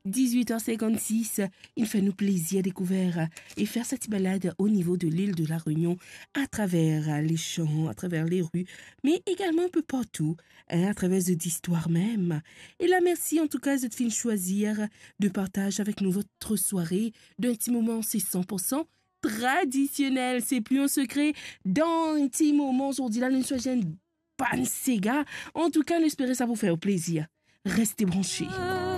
18h56, il fait nous plaisir découvrir et faire cette balade au niveau de l'île de la Réunion à travers les champs, à travers les rues, mais également un peu partout, à travers d'histoires même. Et là, merci en tout cas de fin choisir de partager avec nous votre soirée d'un petit moment, c'est 100% traditionnel, c'est plus un secret. Dans un petit moment, aujourd'hui là, nous sommes pas Sega. En tout cas, j'espère ça vous faire plaisir. Restez branchés.